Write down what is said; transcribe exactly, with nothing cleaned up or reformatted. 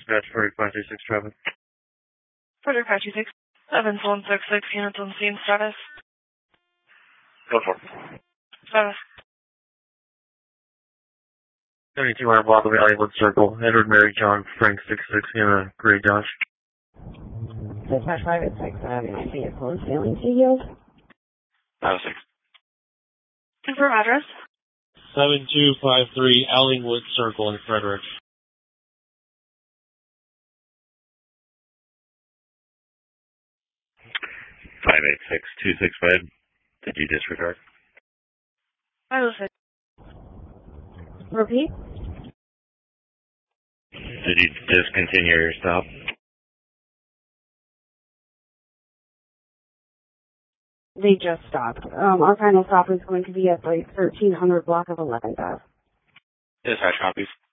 dispatch for five three six traffic. Frederick five two six, Evans one six six, units on scene status. Go for it. Status. seventy-two hundred block of Hollywood Circle, Edward Mary John Frank six six in a gray Dodge. Dispatch five eight six, I have my vehicle is failing to yield. five six. Confirm address. seven two five three Allingwood Circle in Frederick. five eight six two six five. Did you disregard? I listen. Repeat? Did you discontinue your stop? They just stopped. Um, our final stop is going to be at like thirteen hundred block of eleventh Ave. Dispatch copies.